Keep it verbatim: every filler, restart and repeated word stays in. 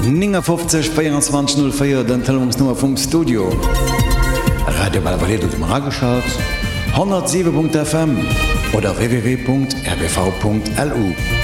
fünfzig vierundzwanzig null vier den Telefonsnummer vom Studio. Radio Balvalet dem Rageschaut, hundertsieben Punkt F M oder w w w Punkt r b v Punkt l u.